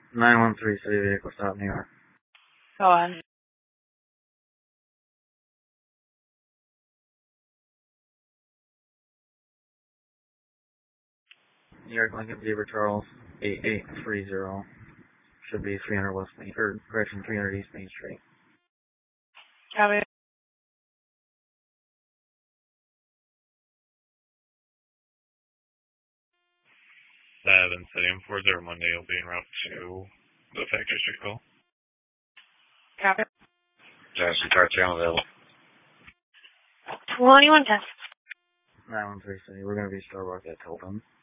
913 City Vehicle Stop, New York. Go on. New York Lincoln Zebra Charles 8830. Should be 300 West Main, or correction, 300 East Main Street. Copy. 7 Stadium 40 Monday, you'll be en route to the Factory Street call. Copy. Jackson car channel available. 2110. 913 City, we're going to be Starbucks at Tilton.